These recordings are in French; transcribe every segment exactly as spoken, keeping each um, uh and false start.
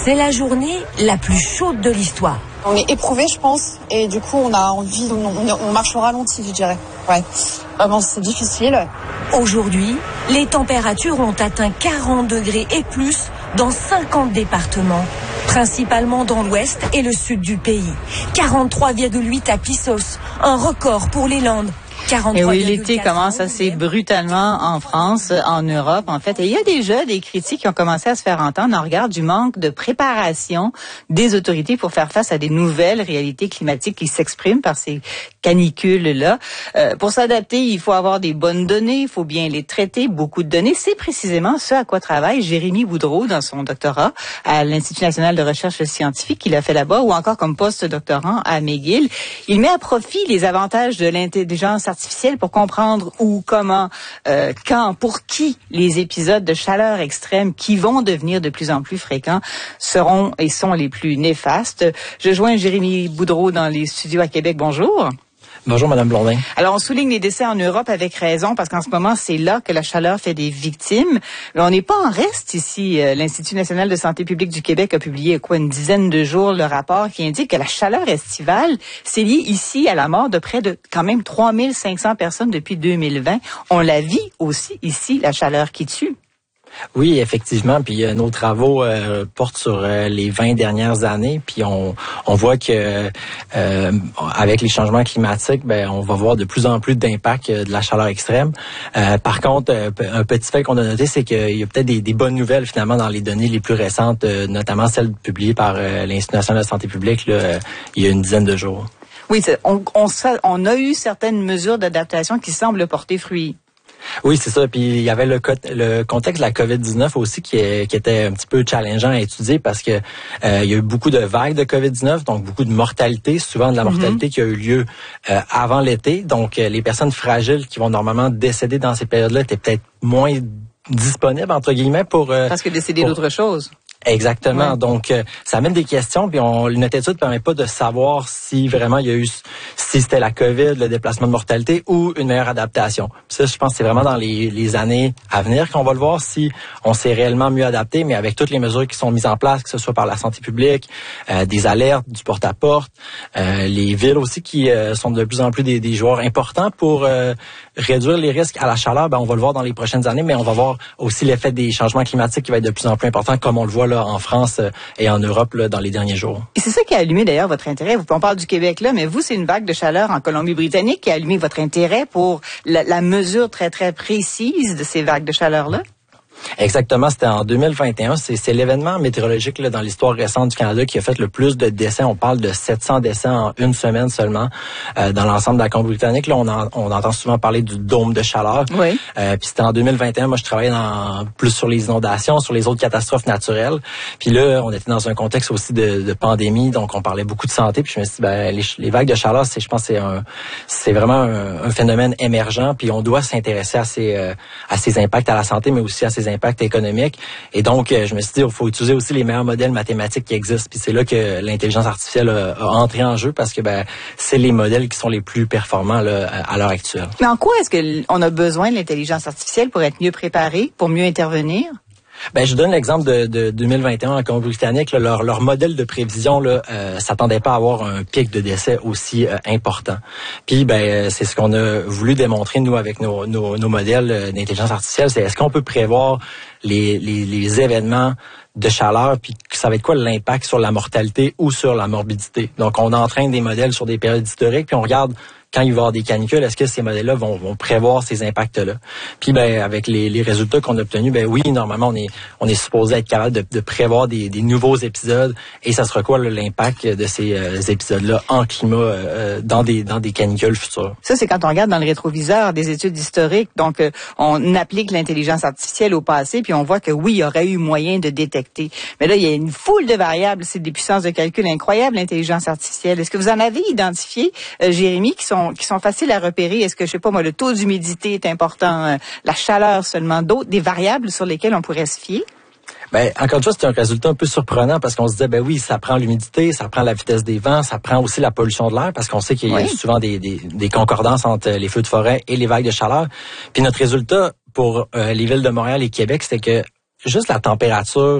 C'est la journée la plus chaude de l'histoire. On est éprouvé, je pense, et du coup, on a envie, on, on marche au ralenti, je dirais. Ouais, vraiment, c'est difficile. Aujourd'hui, les températures ont atteint quarante degrés et plus dans cinquante départements, principalement dans l'ouest et le sud du pays. quarante-trois virgule huit à Pissos, un record pour les Landes. Et oui, l'été commence assez brutalement en France, en Europe, en fait. Et il y a déjà des critiques qui ont commencé à se faire entendre en regard du manque de préparation des autorités pour faire face à des nouvelles réalités climatiques qui s'expriment par ces canicules-là. Euh, pour s'adapter, il faut avoir des bonnes données, il faut bien les traiter, beaucoup de données. C'est précisément ce à quoi travaille Jérémy Boudreau dans son doctorat à l'Institut national de recherche scientifique qu'il a fait là-bas, ou encore comme post-doctorant à McGill. Il met à profit les avantages de l'intelligence artificielle pour comprendre où, comment, euh, quand, pour qui les épisodes de chaleur extrême qui vont devenir de plus en plus fréquents seront et sont les plus néfastes. Je joins Jérémy Boudreau dans les studios à Québec. Bonjour. Bonjour, Madame Blondin. Alors, on souligne les décès en Europe avec raison, parce qu'en ce moment, c'est là que la chaleur fait des victimes. Mais on n'est pas en reste ici. L'Institut national de santé publique du Québec a publié, quoi, une dizaine de jours, le rapport qui indique que la chaleur estivale, c'est lié ici à la mort de près de, quand même, trois mille cinq cents personnes depuis deux mille vingt. On la vit aussi ici, la chaleur qui tue. Oui, effectivement. Puis euh, nos travaux euh, portent sur euh, les vingt dernières années. Puis on, on voit que euh, avec les changements climatiques, ben on va voir de plus en plus d'impact euh, de la chaleur extrême. Euh, par contre, euh, un petit fait qu'on a noté, c'est qu'il y a peut-être des, des bonnes nouvelles finalement dans les données les plus récentes, euh, notamment celles publiées par euh, l'Institut national de santé publique là, euh, il y a une dizaine de jours. Oui, on, on, on a eu certaines mesures d'adaptation qui semblent porter fruit. Oui, c'est ça. Puis il y avait le, le contexte de la covid dix-neuf aussi qui, est, qui était un petit peu challengeant à étudier parce que euh, il y a eu beaucoup de vagues de covid dix-neuf, donc beaucoup de mortalité, souvent de la mortalité mm-hmm. qui a eu lieu euh, avant l'été. Donc euh, les personnes fragiles qui vont normalement décéder dans ces périodes-là étaient peut-être moins disponibles entre guillemets pour euh, parce que décéder d'autre chose. Exactement. Ouais. Donc, euh, ça amène des questions. Puis, on, notre étude ne permet pas de savoir si vraiment il y a eu, si c'était la COVID, le déplacement de mortalité ou une meilleure adaptation. Puis ça, je pense que c'est vraiment dans les, les années à venir qu'on va le voir si on s'est réellement mieux adapté, mais avec toutes les mesures qui sont mises en place, que ce soit par la santé publique, euh, des alertes, du porte-à-porte, euh, les villes aussi qui euh, sont de plus en plus des, des joueurs importants pour euh, réduire les risques à la chaleur. Ben, on va le voir dans les prochaines années, mais on va voir aussi l'effet des changements climatiques qui va être de plus en plus important, comme on le voit là, en France et en Europe là, dans les derniers jours. Et c'est ça qui a allumé d'ailleurs votre intérêt. On parle du Québec là, mais vous, c'est une vague de chaleur en Colombie-Britannique qui a allumé votre intérêt pour la, la mesure très, très précise de ces vagues de chaleur-là? Exactement, c'était en deux mille vingt et un. C'est, c'est l'événement météorologique là, dans l'histoire récente du Canada qui a fait le plus de décès. On parle de sept cents décès en une semaine seulement euh, dans l'ensemble de la Colombie-Britannique. Là, on, en, on entend souvent parler du dôme de chaleur. Oui. Euh, puis c'était en deux mille vingt et un. Moi, je travaillais dans, plus sur les inondations, sur les autres catastrophes naturelles. Puis là, on était dans un contexte aussi de, de pandémie, donc on parlait beaucoup de santé. Puis je me suis dit, ben, les, les vagues de chaleur, c'est, je pense, c'est un, c'est vraiment un, un phénomène émergent. Puis on doit s'intéresser à ces, euh, à ces impacts à la santé, mais aussi à ces impacts économique. Et donc, je me suis dit, il faut utiliser aussi les meilleurs modèles mathématiques qui existent. Puis c'est là que l'intelligence artificielle a, a entré en jeu parce que ben c'est les modèles qui sont les plus performants là, à l'heure actuelle. Mais en quoi est-ce qu'on a besoin de l'intelligence artificielle pour être mieux préparé, pour mieux intervenir? Ben, je donne l'exemple de, de deux mille vingt et un en Colombie-Britannique. Là, leur, leur modèle de prévision là, euh, s'attendait pas à avoir un pic de décès aussi euh, important. Puis, ben, c'est ce qu'on a voulu démontrer nous avec nos, nos, nos modèles d'intelligence artificielle. C'est est-ce qu'on peut prévoir les, les, les événements de chaleur, puis ça va être quoi l'impact sur la mortalité ou sur la morbidité. Donc, on entraîne des modèles sur des périodes historiques, puis on regarde quand il va y avoir des canicules, est-ce que ces modèles-là vont, vont prévoir ces impacts-là? Puis ben avec les, les résultats qu'on a obtenus, ben oui, normalement, on est on est supposé être capable de, de prévoir des, des nouveaux épisodes. Et ça sera quoi là, l'impact de ces euh, épisodes-là en climat euh, dans des dans des canicules futures? Ça, c'est quand on regarde dans le rétroviseur des études historiques. Donc, euh, on applique l'intelligence artificielle au passé, puis on voit que oui, il y aurait eu moyen de détecter. Mais là, il y a une foule de variables. C'est des puissances de calcul incroyables, l'intelligence artificielle. Est-ce que vous en avez identifié, euh, Jérémy, qui sont qui sont faciles à repérer? Est-ce que, je sais pas moi, le taux d'humidité est important, euh, la chaleur seulement, d'autres, des variables sur lesquelles on pourrait se fier? Ben, encore une fois, c'est un résultat un peu surprenant parce qu'on se disait, ben oui, ça prend l'humidité, ça prend la vitesse des vents, ça prend aussi la pollution de l'air parce qu'on sait qu'il y a oui. souvent des, des, des concordances entre les feux de forêt et les vagues de chaleur. Puis notre résultat pour euh, les villes de Montréal et Québec, c'était que juste la température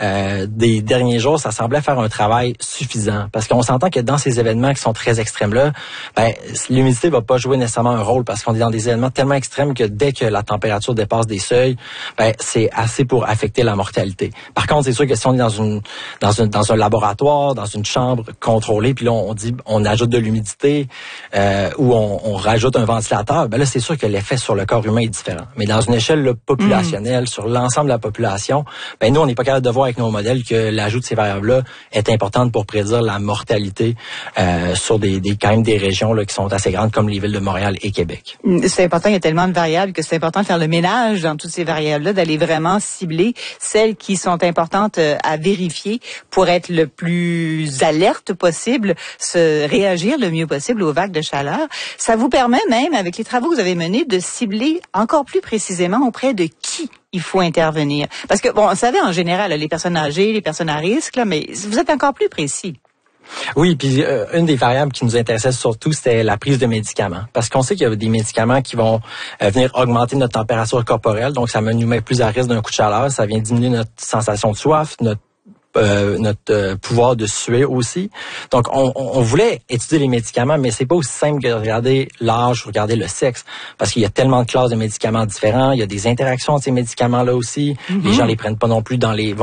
euh, des derniers jours, ça semblait faire un travail suffisant. Parce qu'on s'entend que dans ces événements qui sont très extrêmes-là, ben, l'humidité va pas jouer nécessairement un rôle parce qu'on est dans des événements tellement extrêmes que dès que la température dépasse des seuils, ben, c'est assez pour affecter la mortalité. Par contre, c'est sûr que si on est dans une dans une dans un laboratoire, dans une chambre contrôlée, puis là on dit on ajoute de l'humidité euh, ou on, on rajoute un ventilateur, ben là c'est sûr que l'effet sur le corps humain est différent. Mais dans une échelle là, populationnelle, mmh. sur l'ensemble de la population, ben nous on n'est pas capable de voir avec nos modèles que l'ajout de ces variables-là est importante pour prédire la mortalité euh, sur des, des quand même des régions là qui sont assez grandes comme les villes de Montréal et Québec. C'est important, il y a tellement de variables que c'est important de faire le ménage dans toutes ces variables-là, d'aller vraiment cibler celles qui sont importantes à vérifier pour être le plus alerte possible, se réagir le mieux possible aux vagues de chaleur. Ça vous permet même, avec les travaux que vous avez menés, de cibler encore plus précisément auprès de qui il faut intervenir. Parce que, bon, on savait en général, les personnes âgées, les personnes à risque, là, mais vous êtes encore plus précis. Oui, puis euh, une des variables qui nous intéressait surtout, c'était la prise de médicaments. Parce qu'on sait qu'il y a des médicaments qui vont euh, venir augmenter notre température corporelle, donc ça nous met plus à risque d'un coup de chaleur, ça vient diminuer notre sensation de soif, notre Euh, notre euh, pouvoir de suer aussi. Donc, on, on voulait étudier les médicaments, mais c'est pas aussi simple que de regarder l'âge ou regarder le sexe, parce qu'il y a tellement de classes de médicaments différents, il y a des interactions entre ces médicaments-là aussi. Mm-hmm. Les gens les prennent pas non plus dans les